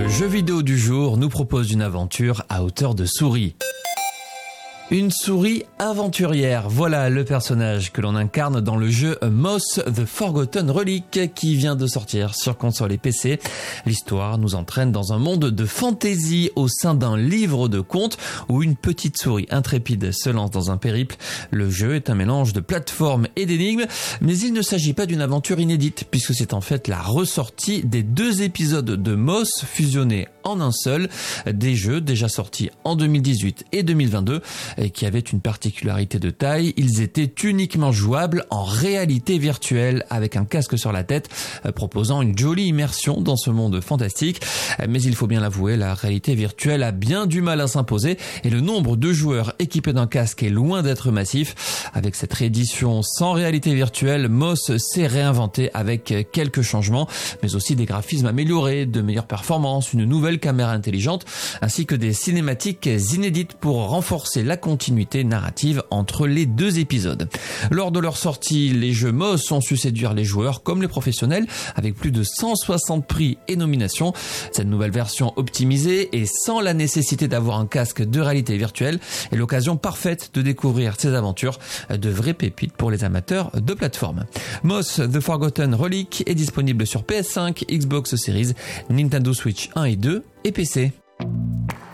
Le jeu vidéo du jour nous propose une aventure à hauteur de souris. Une souris aventurière, voilà le personnage que l'on incarne dans le jeu Moss The Forgotten Relic qui vient de sortir sur console et PC. L'histoire nous entraîne dans un monde de fantasy au sein d'un livre de contes où une petite souris intrépide se lance dans un périple. Le jeu est un mélange de plateforme et d'énigmes, mais il ne s'agit pas d'une aventure inédite puisque c'est en fait la ressortie des 2 épisodes de Moss fusionnés en un seul, des jeux déjà sortis en 2018 et 2022 et qui avaient une particularité de taille, ils étaient uniquement jouables en réalité virtuelle avec un casque sur la tête proposant une jolie immersion dans ce monde fantastique. Mais il faut bien l'avouer, la réalité virtuelle a bien du mal à s'imposer et le nombre de joueurs équipés d'un casque est loin d'être massif. Avec cette réédition sans réalité virtuelle, Moss s'est réinventé avec quelques changements, mais aussi des graphismes améliorés, de meilleures performances, une nouvelle caméra intelligente, ainsi que des cinématiques inédites pour renforcer la continuité narrative entre les 2 épisodes. Lors de leur sortie, les jeux Moss ont su séduire les joueurs comme les professionnels, avec plus de 160 prix et nominations. Cette nouvelle version optimisée et sans la nécessité d'avoir un casque de réalité virtuelle est l'occasion parfaite de découvrir ces aventures, de vraies pépites pour les amateurs de plateforme. Moss The Forgotten Relic est disponible sur PS5, Xbox Series, Nintendo Switch 1 et 2 et PC.